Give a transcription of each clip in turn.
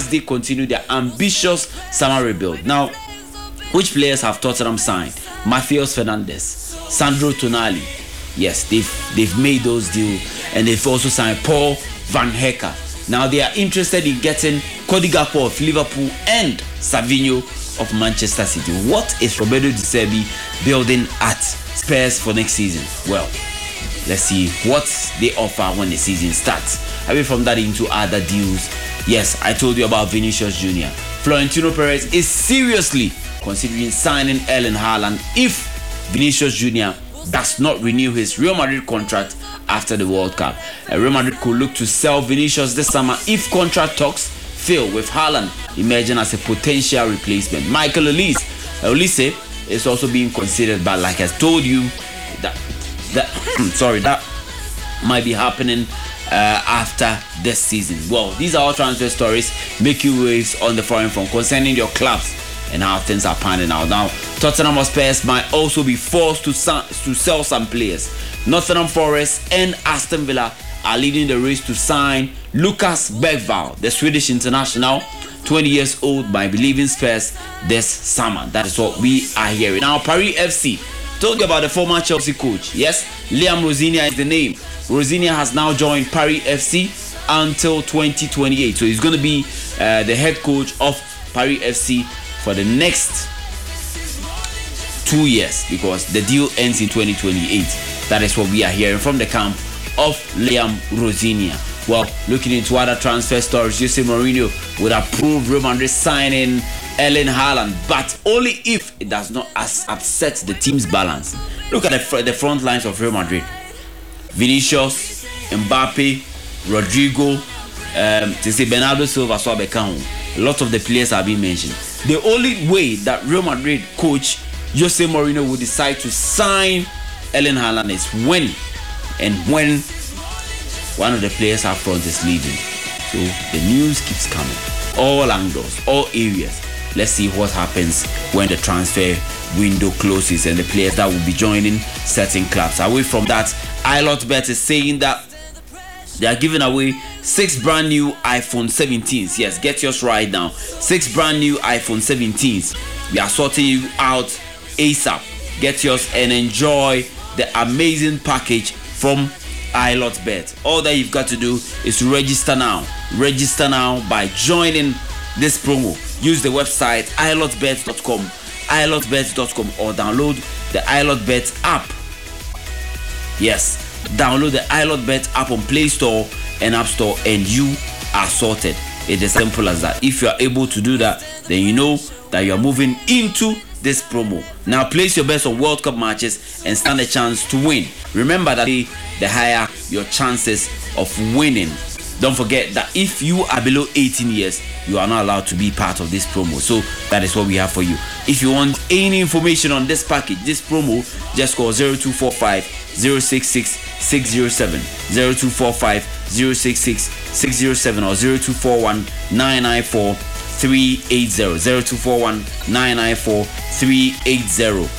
as they continue their ambitious summer rebuild. Now, which players have Tottenham signed? Matheus Fernandes, Sandro Tonali. Yes, they've made those deals, and they've also signed Paul Van Hecke. Now they are interested in getting Cody Gakpo of Liverpool and Savinho of Manchester City. What is Roberto De Zerbi building at Spurs for next season? Well, let's see what they offer when the season starts. Away from that into other deals. Yes, I told you about Vinicius Jr. Florentino Perez is seriously considering signing Erling Haaland if Vinicius Jr. does not renew his Real Madrid contract after the World Cup. Real Madrid could look to sell Vinicius this summer if contract talks fail, with Haaland emerging as a potential replacement. Michael Olise is also being considered, but like I told you, that might be happening after this season. Well, these are all transfer stories making waves on the foreign front concerning your clubs and how things are panning out. Now, Tottenham Hotspur might also be forced to sell some players. Nottingham Forest and Aston Villa are leading the race to sign Lucas Bergvall, the Swedish international, 20 years old, might be leaving Spurs this summer. That is what we are hearing. Now, Paris FC, told you about the former Chelsea coach. Yes, Liam Rosinia is the name. Rosinia has now joined Paris FC until 2028. So he's going to be the head coach of Paris FC for the next 2 years, because the deal ends in 2028. That is what we are hearing from the camp of Liam Rosinia. Well, looking into other transfer stories, Jose Mourinho would approve Real Madrid signing Erling Haaland, but only if it does not upset the team's balance. Look at the front lines of Real Madrid: Vinicius, Mbappe, Rodrigo, Bernardo Silva, so a lot of the players have been mentioned. The only way that Real Madrid coach Jose Mourinho would decide to sign Erling Haaland is when one of the players up front is leaving. So the news keeps coming, all angles, all areas. Let's see what happens when the transfer window closes and the players that will be joining certain clubs. Away from that, iLotBet is saying that they are giving away 6 brand new iPhone 17s. Yes, get yours right now. 6 brand new iPhone 17s. We are sorting you out ASAP. Get yours and enjoy the amazing package from iLotBet. All that you've got to do is to register now. Register now by joining this promo. Use the website ilotbet.com, or download the iLotBet app. Yes, download the iLotBet app on Play Store and App Store, and you are sorted. It is simple as that. If you are able to do that, then you know that you are moving into this promo. Now place your bets on World Cup matches and stand a chance to win. Remember that the higher your chances of winning. Don't forget that if you are below 18 years, you are not allowed to be part of this promo. So that is what we have for you. If you want any information on this package, this promo, just call 0245 066 607, 0245 066 607, or 0241 994 380, 0241 994 380.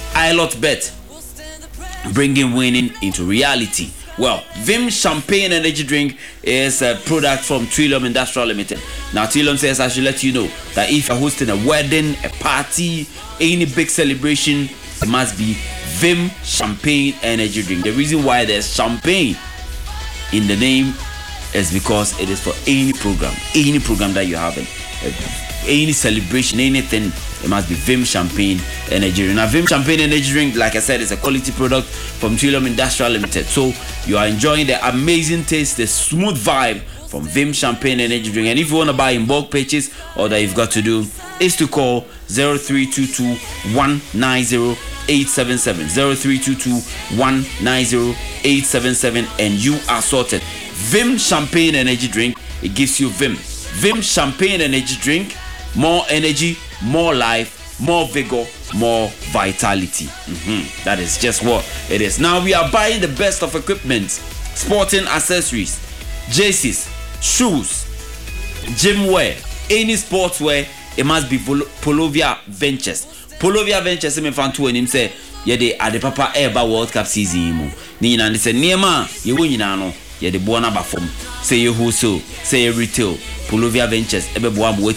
iLotBet, bringing winning into reality. Well, Vim Champagne Energy Drink is a product from Trillium Industrial Limited. Now, Trillium says I should let you know that if you're hosting a wedding, a party, any big celebration, it must be Vim Champagne Energy Drink. The reason why there's champagne in the name is because it is for any program that you're having. Any celebration, anything, it must be Vim Champagne Energy Drink. Now, Vim Champagne Energy Drink, like I said, is a quality product from Trillium Industrial Limited. So you are enjoying the amazing taste, the smooth vibe from Vim Champagne Energy Drink. And if you want to buy in bulk purchase, all that you've got to do is to call 0322 190 877, 0322 190 877, and you are sorted. Vim Champagne Energy Drink, it gives you Vim Champagne Energy Drink. More energy, more life, more vigor, more vitality. That is just what it is. Now we are buying the best of equipment, sporting accessories, jerseys, shoes, gym wear, any sportswear. It must be Polovia Ventures. Polovia Ventures, me fan to him say, yede ade papa eba World Cup season mu. Ni nyina se niema ye wo nyina no yede bo na ba fom. Say you wholesale, say you retail. Polovia Ventures ebe bo am